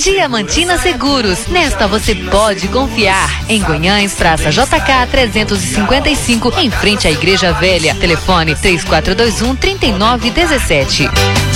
Diamantina Seguros, nesta você pode confiar. Em Guanhães, Praça JK 355, em frente à Igreja Velha. Telefone 3421-3917.